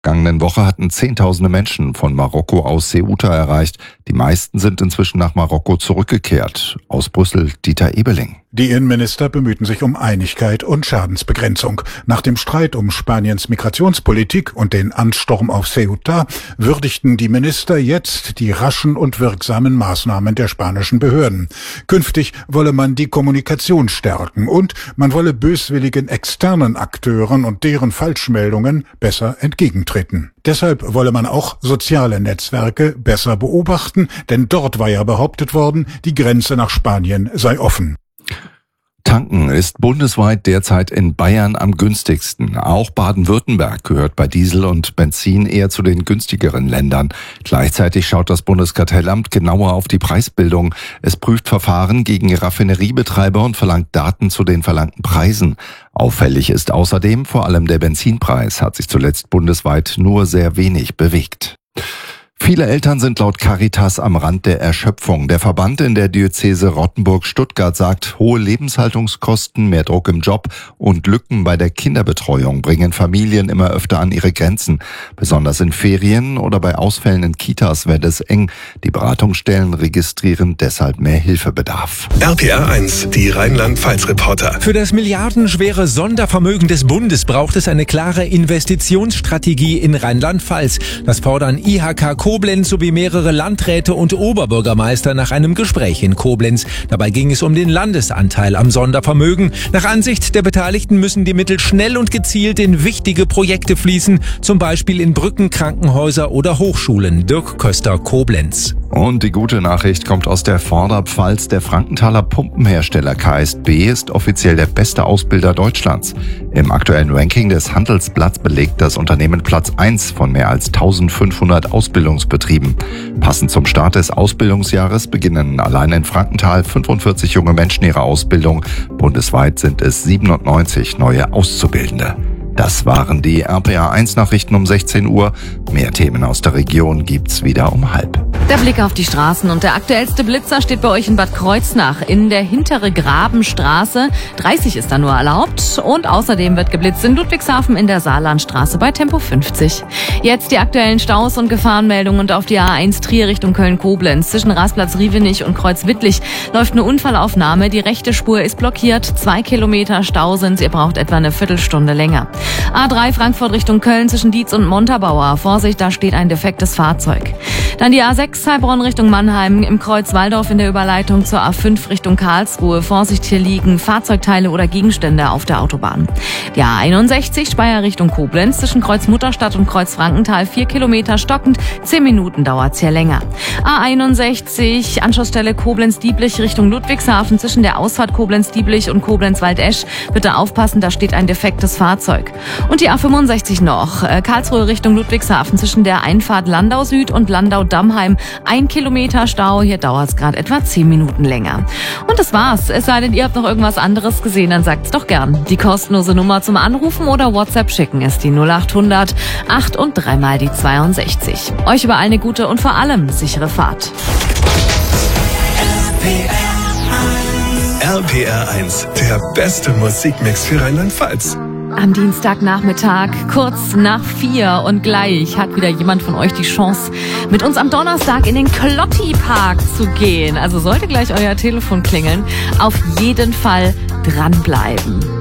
Vergangenen Woche hatten Zehntausende Menschen von Marokko aus Ceuta erreicht. Die meisten sind inzwischen nach Marokko zurückgekehrt. Aus Brüssel Dieter Ebeling. Die Innenminister bemühten sich um Einigkeit und Schadensbegrenzung. Nach dem Streit um Spaniens Migrationspolitik und den Ansturm auf Ceuta würdigten die Minister jetzt die raschen und wirksamen Maßnahmen der spanischen Behörden. Künftig wolle man die Kommunikation stärken und man wolle böswilligen externen Akteuren und deren Falschmeldungen besser entgegentreten. Deshalb wolle man auch soziale Netzwerke besser beobachten, denn dort war ja behauptet worden, die Grenze nach Spanien sei offen. Tanken ist bundesweit derzeit in Bayern am günstigsten. Auch Baden-Württemberg gehört bei Diesel und Benzin eher zu den günstigeren Ländern. Gleichzeitig schaut das Bundeskartellamt genauer auf die Preisbildung. Es prüft Verfahren gegen Raffineriebetreiber und verlangt Daten zu den verlangten Preisen. Auffällig ist außerdem vor allem der Benzinpreis, hat sich zuletzt bundesweit nur sehr wenig bewegt. Viele Eltern sind laut Caritas am Rand der Erschöpfung. Der Verband in der Diözese Rottenburg-Stuttgart sagt, hohe Lebenshaltungskosten, mehr Druck im Job und Lücken bei der Kinderbetreuung bringen Familien immer öfter an ihre Grenzen. Besonders in Ferien oder bei Ausfällen in Kitas wird es eng. Die Beratungsstellen registrieren deshalb mehr Hilfebedarf. RPR 1, die Rheinland-Pfalz-Reporter. Für das milliardenschwere Sondervermögen des Bundes braucht es eine klare Investitionsstrategie in Rheinland-Pfalz. Das fordern IHK Koblenz sowie mehrere Landräte und Oberbürgermeister nach einem Gespräch in Koblenz. Dabei ging es um den Landesanteil am Sondervermögen. Nach Ansicht der Beteiligten müssen die Mittel schnell und gezielt in wichtige Projekte fließen, zum Beispiel in Brücken, Krankenhäuser oder Hochschulen. Dirk Köster, Koblenz. Und die gute Nachricht kommt aus der Vorderpfalz. Der Frankenthaler Pumpenhersteller KSB ist offiziell der beste Ausbilder Deutschlands. Im aktuellen Ranking des Handelsblatts belegt das Unternehmen Platz 1 von mehr als 1500 Ausbildungsbetrieben. Passend zum Start des Ausbildungsjahres beginnen allein in Frankenthal 45 junge Menschen ihre Ausbildung. Bundesweit sind es 97 neue Auszubildende. Das waren die RPR 1 Nachrichten um 16 Uhr. Mehr Themen aus der Region gibt's wieder um 12:30. Der Blick auf die Straßen und der aktuellste Blitzer steht bei euch in Bad Kreuznach in der Hintere Grabenstraße. 30 ist da nur erlaubt und außerdem wird geblitzt in Ludwigshafen in der Saarlandstraße bei Tempo 50. Jetzt die aktuellen Staus und Gefahrenmeldungen und auf die A1 Trier Richtung Köln-Koblenz. Zwischen Rasplatz Rievenich und Kreuz Wittlich läuft eine Unfallaufnahme. Die rechte Spur ist blockiert. 2 Kilometer Stau sind. Ihr braucht etwa eine Viertelstunde länger. A3 Frankfurt Richtung Köln zwischen Dietz und Montabaur. Vorsicht, da steht ein defektes Fahrzeug. Dann die A6 Heilbronn Richtung Mannheim im Kreuz Walldorf in der Überleitung zur A5 Richtung Karlsruhe. Vorsicht, hier liegen Fahrzeugteile oder Gegenstände auf der Autobahn. Die A61 Speyer Richtung Koblenz zwischen Kreuz Mutterstadt und Kreuz Frankenthal 4 Kilometer stockend. 10 Minuten dauert's hier länger. A61 Anschlussstelle Koblenz-Dieblich Richtung Ludwigshafen zwischen der Ausfahrt Koblenz-Dieblich und Koblenz-Waldesch. Bitte aufpassen, da steht ein defektes Fahrzeug. Und die A65 noch. Karlsruhe Richtung Ludwigshafen zwischen der Einfahrt Landau Süd und Landau-Dammheim. 1 Kilometer Stau. Hier dauert es gerade etwa 10 Minuten länger. Und das war's. Es sei denn, ihr habt noch irgendwas anderes gesehen, dann sagt's doch gern. Die kostenlose Nummer zum Anrufen oder WhatsApp schicken ist die 0800 8 und 3 mal die 62. Euch überall eine gute und vor allem sichere Fahrt. RPR 1, der beste Musikmix für Rheinland-Pfalz. Am Dienstagnachmittag, kurz nach 4 und gleich hat wieder jemand von euch die Chance, mit uns am Donnerstag in den Klotti-Park zu gehen. Also sollte gleich euer Telefon klingeln, auf jeden Fall dranbleiben.